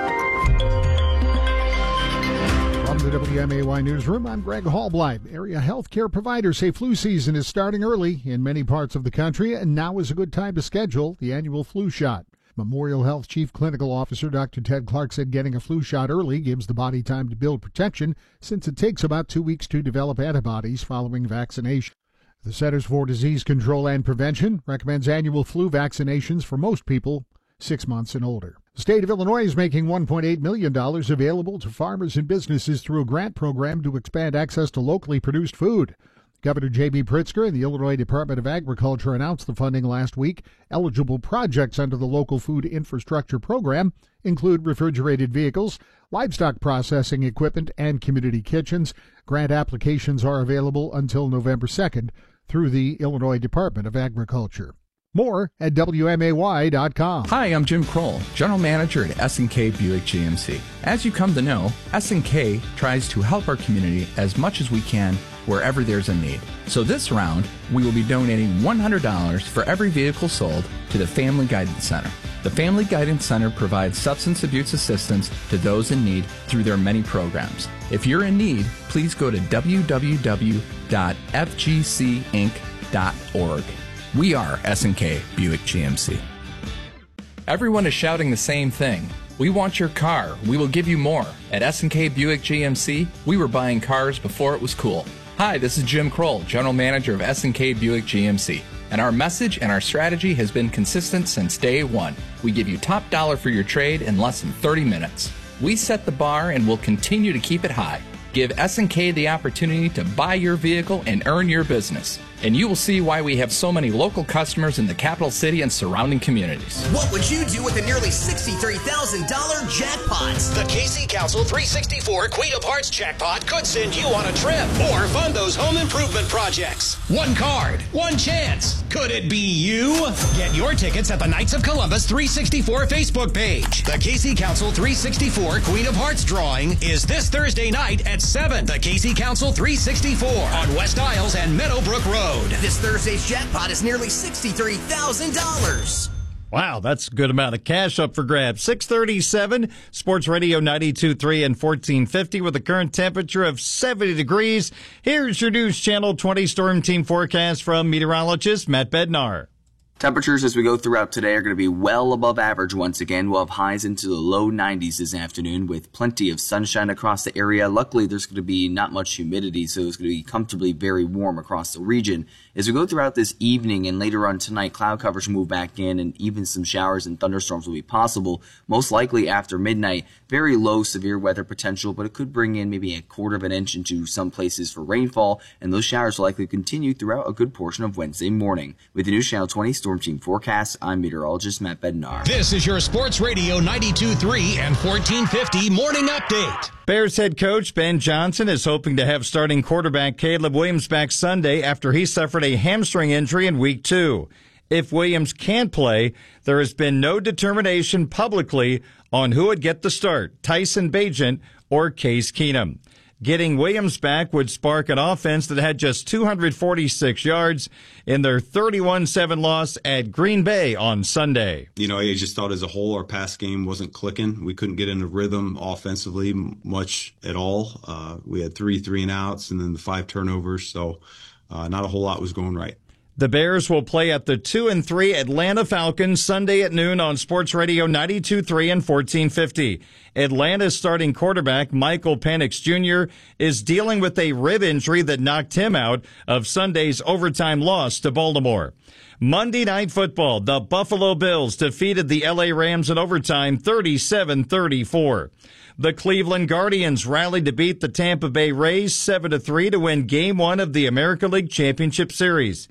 O: the W M A Y Newsroom, I'm Greg Hallbleib. Area healthcare providers say flu season is starting early in many parts of the country, and now is a good time to schedule the annual flu shot. Memorial Health Chief Clinical Officer Doctor Ted Clark said getting a flu shot early gives the body time to build protection, since it takes about two weeks to develop antibodies following vaccination. The Centers for Disease Control and Prevention recommends annual flu vaccinations for most people six months and older. The state of Illinois is making one point eight million dollars available to farmers and businesses through a grant program to expand access to locally produced food. Governor J B Pritzker and the Illinois Department of Agriculture announced the funding last week. Eligible projects under the Local Food Infrastructure Program include refrigerated vehicles, livestock processing equipment, and community kitchens. Grant applications are available until November second through the Illinois Department of Agriculture. More at W M A Y dot com.
J: Hi, I'm Jim Kroll, General Manager at S and K Buick G M C. As you come to know, S and K tries to help our community as much as we can wherever there's a need. So this round, we will be donating one hundred dollars for every vehicle sold to the Family Guidance Center. The Family Guidance Center provides substance abuse assistance to those in need through their many programs. If you're in need, please go to w w w dot f g c inc dot org. We are S and K Buick G M C. Everyone is shouting the same thing. We want your car. We will give you more. At S and K Buick G M C, we were buying cars before it was cool. Hi, this is Jim Kroll, General Manager of S and K Buick G M C. And our message and our strategy has been consistent since day one. We give you top dollar for your trade in less than thirty minutes. We set the bar and will continue to keep it high. Give S and K the opportunity to buy your vehicle and earn your business. And you will see why we have so many local customers in the capital city and surrounding communities.
Y: What would you do with a nearly sixty-three thousand dollars jackpot?
K: The K C Council three sixty-four Queen of Hearts jackpot could send you on a trip or fund those home improvement projects. One card, one chance. Could it be you? Get your tickets at the Knights of Columbus three sixty-four Facebook page. The K C Council three sixty-four Queen of Hearts drawing is this Thursday night at seven. The K C Council three sixty-four on West Isles and Meadowbrook Road.
Y: This Thursday's jackpot is nearly sixty-three thousand dollars.
P: Wow, that's a good amount of cash up for grabs. six thirty-seven, Sports Radio ninety-two point three and fourteen fifty with a current temperature of seventy degrees. Here's your News Channel twenty Storm Team forecast from meteorologist Matt Bednar.
Q: Temperatures as we go throughout today are going to be well above average once again. We'll have highs into the low nineties this afternoon with plenty of sunshine across the area. Luckily, there's going to be not much humidity, so it's going to be comfortably very warm across the region. As we go throughout this evening and later on tonight, cloud coverage will move back in and even some showers and thunderstorms will be possible, most likely after midnight. Very low severe weather potential, but it could bring in maybe a quarter of an inch into some places for rainfall, and those showers will likely continue throughout a good portion of Wednesday morning. With the News Channel twenty Storm Team forecast, I'm meteorologist Matt Bednar.
K: This is your Sports Radio ninety-two point three and fourteen fifty morning update.
P: Bears head coach Ben Johnson is hoping to have starting quarterback Caleb Williams back Sunday after he suffered a hamstring injury in week two. If Williams can't play, there has been no determination publicly on who would get the start, Tyson Bagent or Case Keenum. Getting Williams back would spark an offense that had just two hundred forty-six yards in their thirty-one seven loss at Green Bay on Sunday.
S: You know, I just thought as a whole our pass game wasn't clicking. We couldn't get into rhythm offensively much at all. Uh, we had three three and outs and then the five turnovers, so uh, not a whole lot was going right.
P: The Bears will play at the two and three Atlanta Falcons Sunday at noon on Sports Radio ninety-two point three and fourteen fifty. Atlanta's starting quarterback Michael Penix Junior is dealing with a rib injury that knocked him out of Sunday's overtime loss to Baltimore. Monday Night Football, the Buffalo Bills defeated the L A Rams in overtime thirty-seven thirty-four. The Cleveland Guardians rallied to beat the Tampa Bay Rays seven to three to win Game one of the American League Championship Series.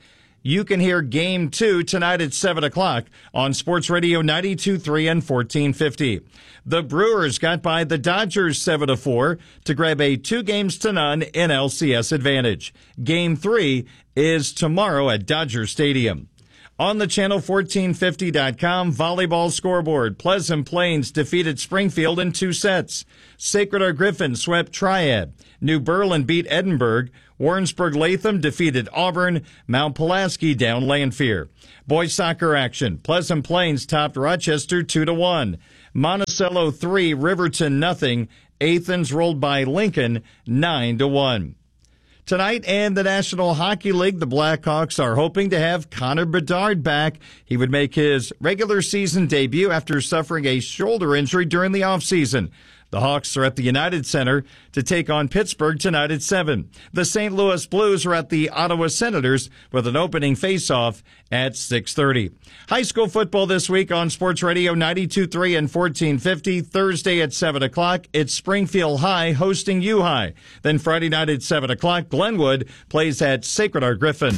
P: you can hear Game two tonight at seven o'clock on Sports Radio ninety-two point three and fourteen fifty. The Brewers got by the Dodgers seven to four to grab a two games to none N L C S advantage. Game three is tomorrow at Dodger Stadium. On the channel fourteen fifty dot com volleyball scoreboard, Pleasant Plains defeated Springfield in two sets. Sacred Heart Griffin swept Triad. New Berlin beat Edinburgh. Warrensburg Latham defeated Auburn. Mount Pulaski down Lanphier. Boys soccer action. Pleasant Plains topped Rochester two to one. Monticello three, Riverton nothing. Athens rolled by Lincoln nine to one. Tonight in the National Hockey League, the Blackhawks are hoping to have Connor Bedard back. He would make his regular season debut after suffering a shoulder injury during the offseason. The Hawks are at the United Center to take on Pittsburgh tonight at seven. The Saint Louis Blues are at the Ottawa Senators with an opening face-off at six thirty. High school football this week on Sports Radio ninety-two point three and fourteen fifty. Thursday at seven o'clock, it's Springfield High hosting U High. Then Friday night at seven o'clock, Glenwood plays at Sacred Heart Griffin.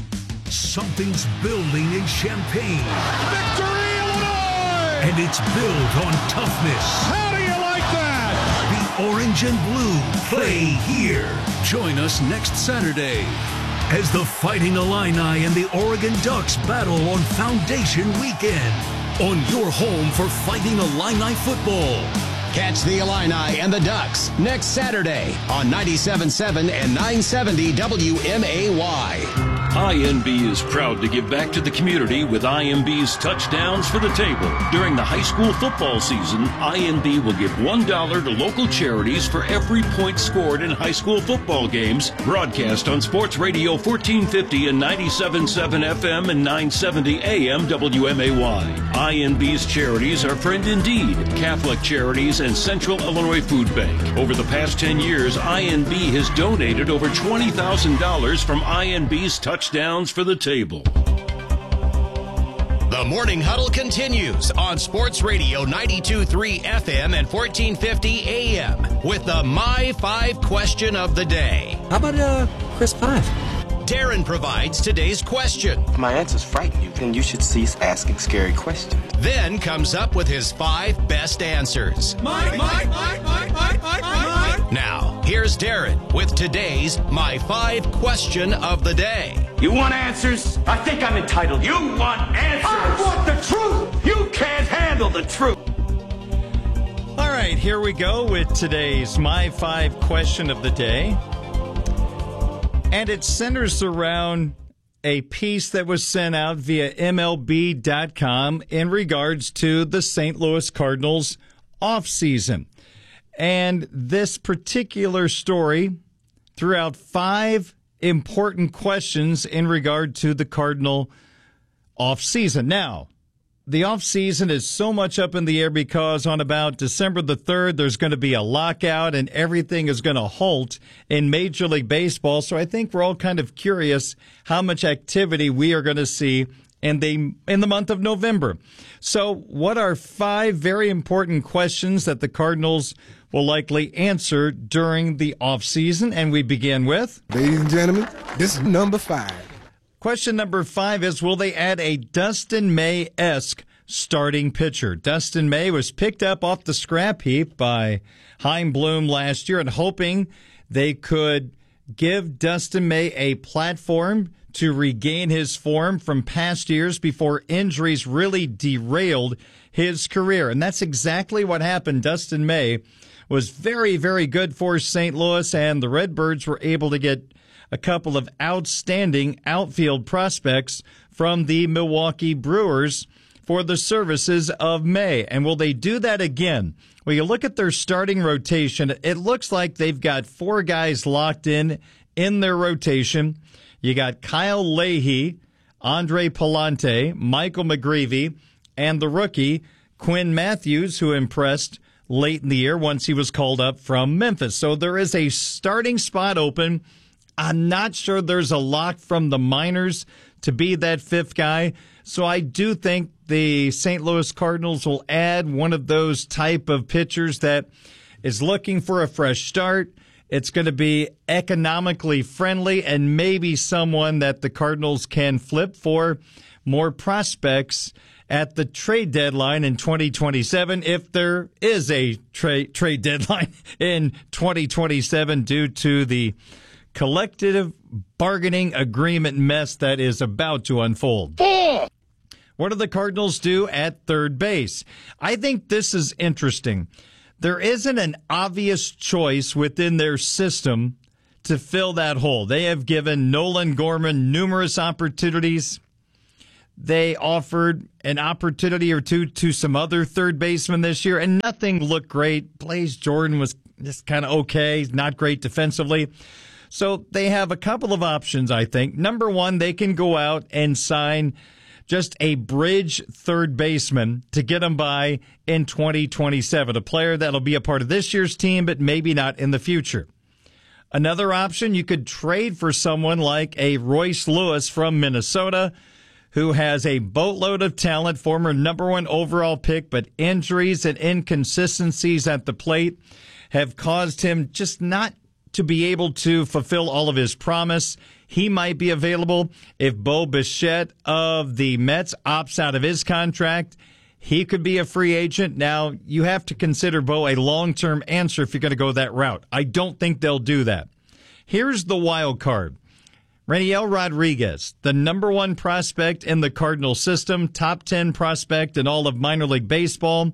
L: Something's building in Champaign.
U: Victory, Illinois!
L: And it's built on toughness.
U: How do you like that?
L: The orange and blue play here. Join us next Saturday as the Fighting Illini and the Oregon Ducks battle on Foundation Weekend on your home for Fighting Illini football.
K: Catch the Illini and the Ducks next Saturday on ninety-seven point seven and nine seventy W M A Y.
B: I N B is proud to give back to the community with I M B's Touchdowns for the Table. During the high school football season, I N B will give one dollar to local charities for every point scored in high school football games. Broadcast on Sports Radio fourteen fifty and ninety-seven point seven F M and nine seventy A M W M A Y. I N B's charities are Friend Indeed, Catholic Charities, and Central Illinois Food Bank. Over the past ten years, I N B has donated over twenty thousand dollars from I N B's Touchdowns for the Table.
K: The Morning Huddle continues on Sports Radio ninety-two point three F M and fourteen fifty A M with the My Five question of the day.
M: How about uh, Chris Five?
K: Darren provides today's question.
M: If my answers frighten you, then you should cease asking scary questions.
K: Then comes up with his five best answers.
U: Mike, Mike, Mike, Mike, Mike, Mike, Mike.
K: Now, here's Darren with today's My Five question of the day.
N: You want answers? I think I'm entitled. You want answers? I want the truth. You can't handle the truth.
P: All right, here we go with today's My Five question of the day. And it centers around a piece that was sent out via M L B dot com in regards to the Saint Louis Cardinals offseason. And this particular story threw out five important questions in regard to the Cardinal offseason. Now, the offseason is so much up in the air because on about December the third, there's going to be a lockout and everything is going to halt in Major League Baseball. So I think we're all kind of curious how much activity we are going to see in the, in the month of November. So what are five very important questions that the Cardinals will likely answer during the offseason? And we begin with...
T: Ladies and gentlemen, this is number five.
P: Question number five is, will they add a Dustin May-esque starting pitcher? Dustin May was picked up off the scrap heap by Chaim Bloom last year and hoping they could give Dustin May a platform to regain his form from past years before injuries really derailed his career. And that's exactly what happened. Dustin May was very, very good for Saint Louis, and the Redbirds were able to get a couple of outstanding outfield prospects from the Milwaukee Brewers for the services of May. And will they do that again? Well, you look at their starting rotation, it looks like they've got four guys locked in in their rotation. You got Kyle Leahy, Andre Palante, Michael McGreevy, and the rookie Quinn Matthews, who impressed late in the year once he was called up from Memphis. So there is a starting spot open. I'm not sure there's a lock from the minors to be that fifth guy. So I do think the Saint Louis Cardinals will add one of those type of pitchers that is looking for a fresh start, It's going to be economically friendly and maybe someone that the Cardinals can flip for more prospects at the trade deadline in twenty twenty-seven, if there is a tra- trade deadline in twenty twenty-seven due to the collective bargaining agreement mess that is about to unfold. Four. What do the Cardinals do at third base? I think this is interesting. There isn't an obvious choice within their system to fill that hole. They have given Nolan Gorman numerous opportunities. They offered an opportunity or two to some other third basemen this year, and nothing looked great. Blaze Jordan was just kind of okay, not great defensively. So they have a couple of options, I think. Number one, they can go out and sign just a bridge third baseman to get them by in twenty twenty-seven, a player that'll be a part of this year's team, but maybe not in the future. Another option, you could trade for someone like a Royce Lewis from Minnesota, who has a boatload of talent, former number one overall pick, but injuries and inconsistencies at the plate have caused him just not to be able to fulfill all of his promise. He might be available if Bo Bichette of the Mets opts out of his contract. He could be a free agent. Now, you have to consider Bo a long-term answer if you're going to go that route. I don't think they'll do that. Here's the wild card. Raniel Rodriguez, the number one prospect in the Cardinal system, top ten prospect in all of minor league baseball.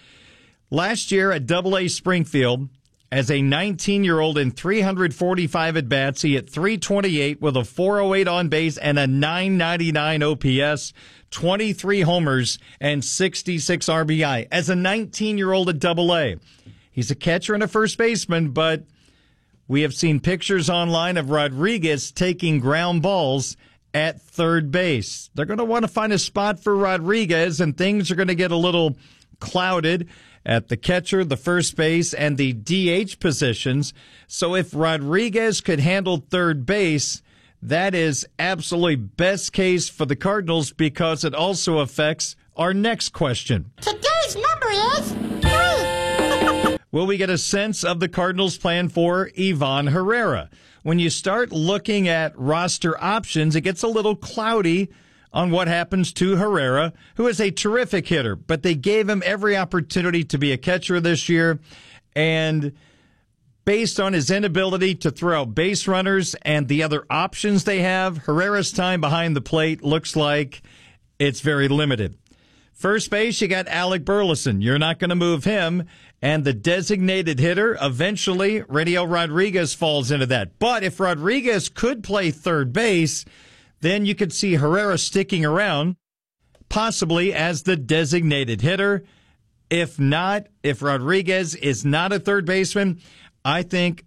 P: Last year at Double A Springfield, as a nineteen-year-old in three hundred forty-five at-bats, he hit three twenty-eight with a four oh eight on base and a nine ninety-nine O P S, twenty-three homers, and sixty-six R B I. As a nineteen-year-old at Double A, he's a catcher and a first baseman, but we have seen pictures online of Rodriguez taking ground balls at third base. They're going to want to find a spot for Rodriguez, and things are going to get a little clouded at the catcher, the first base, and the D H positions. So if Rodriguez could handle third base, that is absolutely best case for the Cardinals because it also affects our next question.
C: Today's number is three.
P: Will we get a sense of the Cardinals' plan for Ivan Herrera? When you start looking at roster options, it gets a little cloudy on what happens to Herrera, who is a terrific hitter, but they gave him every opportunity to be a catcher this year, and based on his inability to throw out base runners and the other options they have, Herrera's time behind the plate looks like it's very limited. First base, you got Alec Burleson. You're not going to move him. And the designated hitter, eventually, Raniel Rodriguez falls into that. But if Rodriguez could play third base, then you could see Herrera sticking around, possibly as the designated hitter. If not, if Rodriguez is not a third baseman, I think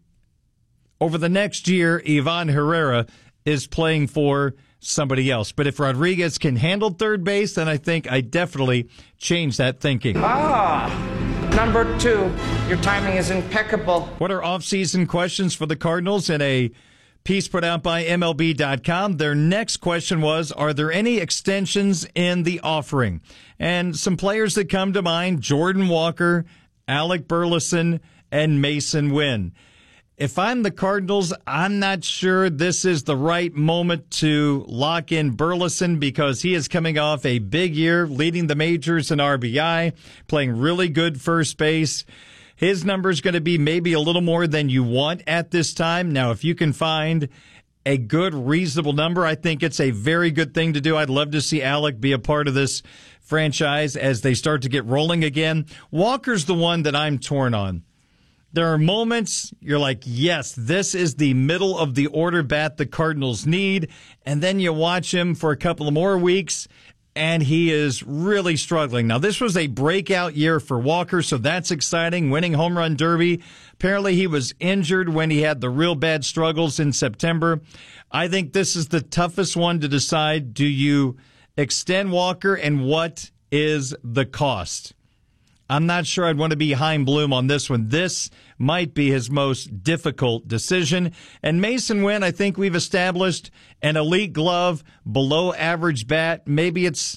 P: over the next year, Ivan Herrera is playing for somebody else. But if Rodriguez can handle third base, then I think I definitely change that thinking.
A: Ah, number two, your timing is impeccable.
P: What are off-season questions for the Cardinals in a piece put out by M L B dot com? Their next question was, are there any extensions in the offering? And some players that come to mind, Jordan Walker, Alec Burleson, and Mason Wynn. If I'm the Cardinals, I'm not sure this is the right moment to lock in Burleson because he is coming off a big year, leading the majors in R B I, playing really good first base. His number is going to be maybe a little more than you want at this time. Now, if you can find a good, reasonable number, I think it's a very good thing to do. I'd love to see Alec be a part of this franchise as they start to get rolling again. Walker's the one that I'm torn on. There are moments you're like, yes, this is the middle of the order bat the Cardinals need. And then you watch him for a couple of more weeks, and he is really struggling. Now, this was a breakout year for Walker, so that's exciting, winning home run derby. Apparently, he was injured when he had the real bad struggles in September. I think this is the toughest one to decide. Do you extend Walker, and what is the cost? I'm not sure I'd want to be Chaim Bloom on this one. This might be his most difficult decision. And Mason Wynn, I think we've established an elite glove, below average bat. Maybe it's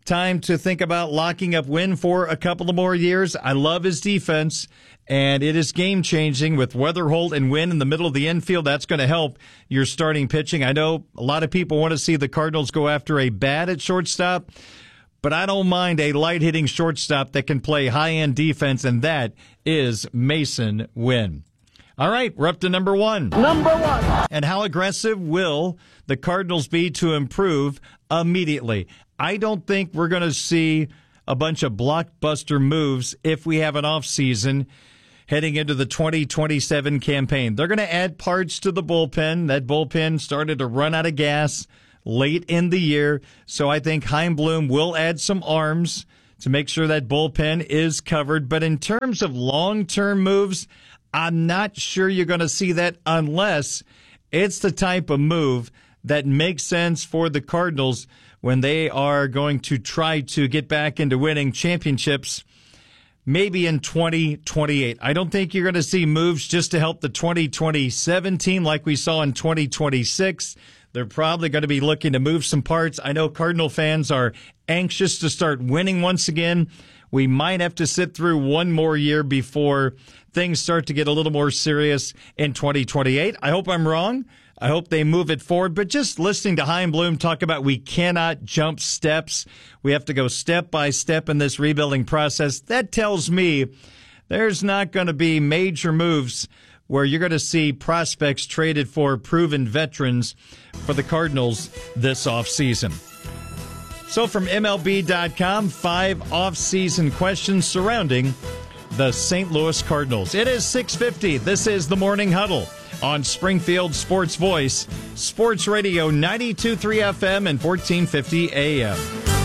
P: time to think about locking up Wynn for a couple of more years. I love his defense, and it is game-changing with Weatherholt and Wynn in the middle of the infield. That's going to help your starting pitching. I know a lot of people want to see the Cardinals go after a bat at shortstop, but I don't mind a light-hitting shortstop that can play high-end defense, and that is Masyn Winn. All right, we're up to number one.
U: Number one.
P: And how aggressive will the Cardinals be to improve immediately? I don't think we're going to see a bunch of blockbuster moves if we have an offseason heading into the twenty twenty-seven campaign. They're going to add parts to the bullpen. That bullpen started to run out of gas late in the year, so I think Chaim Bloom will add some arms to make sure that bullpen is covered. But in terms of long-term moves, I'm not sure you're going to see that unless it's the type of move that makes sense for the Cardinals when they are going to try to get back into winning championships, maybe in twenty twenty-eight. I don't think you're going to see moves just to help the twenty twenty-seven team like we saw in twenty twenty-six. They're probably going to be looking to move some parts. I know Cardinal fans are anxious to start winning once again. We might have to sit through one more year before things start to get a little more serious in twenty twenty-eight. I hope I'm wrong. I hope they move it forward. But just listening to Chaim Bloom talk about we cannot jump steps, we have to go step by step in this rebuilding process, that tells me there's not going to be major moves where you're going to see prospects traded for proven veterans for the Cardinals this offseason. So from M L B dot com, five off-season questions surrounding the Saint Louis Cardinals. It is six fifty. This is the Morning Huddle on Springfield Sports Voice, Sports Radio ninety-two point three F M and fourteen fifty A M.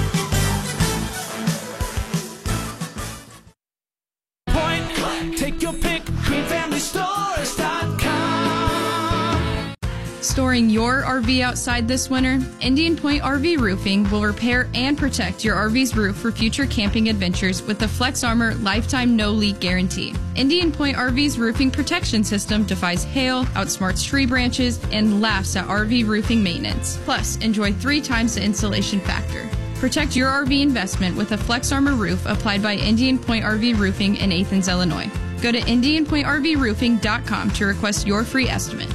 D: Point, take your pick, green family stores dot com.
E: Storing your R V outside this winter, Indian Point R V Roofing will repair and protect your R V's roof for future camping adventures with the Flex Armor Lifetime No Leak Guarantee. Indian Point R V's roofing protection system defies hail, outsmarts tree branches, and laughs at R V roofing maintenance. Plus, enjoy three times the insulation factor. Protect your R V investment with a Flex Armor roof applied by Indian Point R V Roofing in Athens, Illinois. Go to indian point r v roofing dot com to request your free estimate.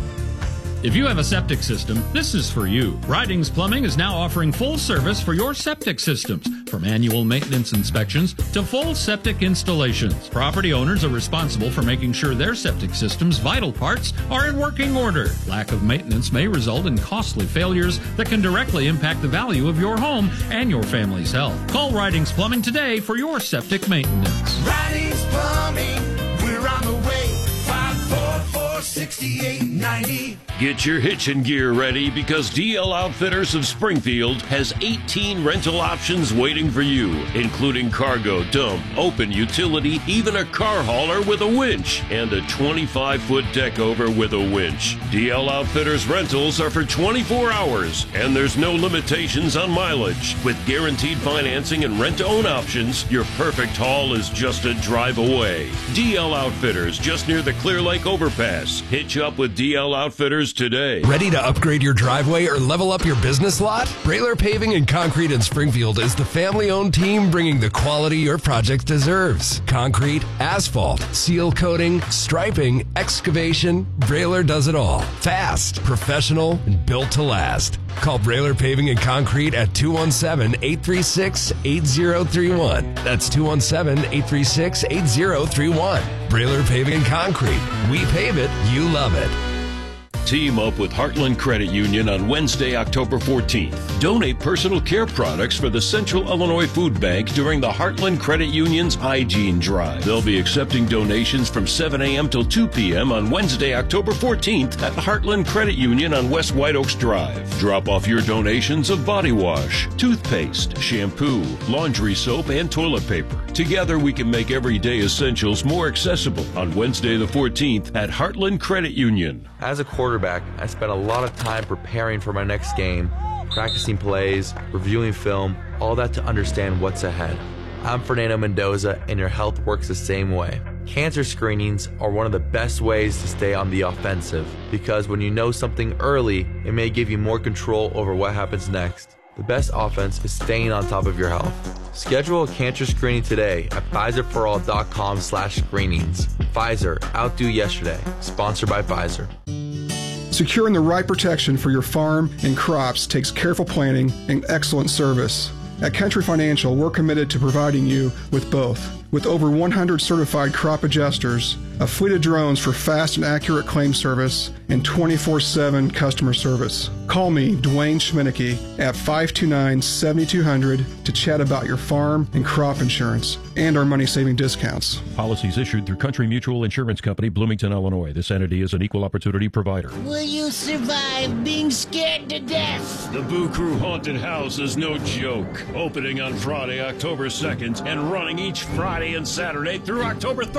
F: If you have a septic system, this is for you. Ridings Plumbing is now offering full service for your septic systems, from annual maintenance inspections to full septic installations. Property owners are responsible for making sure their septic system's vital parts are in working order. Lack of maintenance may result in costly failures that can directly impact the value of your home and your family's health. Call Ridings Plumbing today for your septic maintenance.
D: Ridings Plumbing, we're on the way. five four four, six eight nine zero.
B: Get your hitching gear ready because D L Outfitters of Springfield has eighteen rental options waiting for you, including cargo, dump, open utility, even a car hauler with a winch, and a twenty-five foot deck over with a winch. D L Outfitters rentals are for twenty-four hours, and there's no limitations on mileage. With guaranteed financing and rent-to-own options, your perfect haul is just a drive away. D L Outfitters, just near the Clear Lake Overpass. Hitch up with D L Outfitters today.
R: Ready to upgrade your driveway or level up your business lot? Brailer Paving and Concrete in Springfield is the family-owned team bringing the quality your project deserves. Concrete, asphalt, seal coating, striping, excavation, Brailer does it all. Fast, professional, and built to last. Call Brailer Paving and Concrete at two one seven, eight three six, eight zero three one. That's two one seven, eight three six, eight zero three one. Brailer Paving and Concrete. We pave it, you love it.
B: Team up with Heartland Credit Union on Wednesday, October fourteenth. Donate personal care products for the Central Illinois Food Bank during the Heartland Credit Union's Hygiene Drive. They'll be accepting donations from seven a.m. till two p.m. on Wednesday, October fourteenth at the Heartland Credit Union on West White Oaks Drive. Drop off your donations of body wash, toothpaste, shampoo, laundry soap, and toilet paper. Together we can make everyday essentials more accessible on Wednesday the fourteenth at Heartland Credit Union.
V: As a quarterback, I spent a lot of time preparing for my next game, practicing plays, reviewing film, all that to understand what's ahead. I'm Fernando Mendoza, and your health works the same way. Cancer screenings are one of the best ways to stay on the offensive, because when you know something early, it may give you more control over what happens next. The best offense is staying on top of your health. Schedule a cancer screening today at Pfizer for all dot com slash screenings. Pfizer, outdo yesterday. Sponsored by Pfizer.
G: Securing the right protection for your farm and crops takes careful planning and excellent service. At Country Financial, we're committed to providing you with both. With over one hundred certified crop adjusters, a fleet of drones for fast and accurate claim service, and twenty-four seven customer service. Call me, Dwayne Schminicki, at five two nine, seven two zero zero to chat about your farm and crop insurance and our money-saving discounts.
H: Policies issued through Country Mutual Insurance Company, Bloomington, Illinois. This entity is an equal opportunity provider.
C: Will you survive being scared to death?
B: The Boo Crew Haunted House is no joke. Opening on Friday, October second, and running each Friday and Saturday through October third.